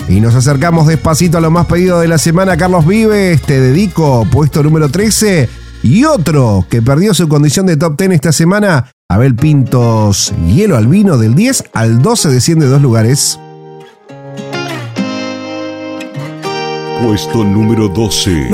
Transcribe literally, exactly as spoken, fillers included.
Y nos acercamos despacito a lo más pedido de la semana. Carlos Vives, Te Dedico, puesto número trece. Y otro que perdió su condición de top diez esta semana, Abel Pintos, Hielo al Vino, del diez al doce desciende dos lugares. Puesto número doce.